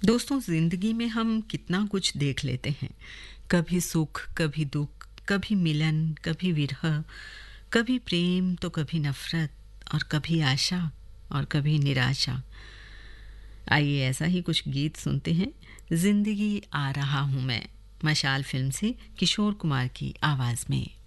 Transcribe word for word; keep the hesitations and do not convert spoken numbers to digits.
दोस्तों, ज़िंदगी में हम कितना कुछ देख लेते हैं। कभी सुख, कभी दुख, कभी मिलन, कभी विरह, कभी प्रेम तो कभी नफ़रत, और कभी आशा और कभी निराशा। आइए ऐसा ही कुछ गीत सुनते हैं। ज़िंदगी आ रहा हूँ मैं, मशाल फ़िल्म से किशोर कुमार की आवाज़ में।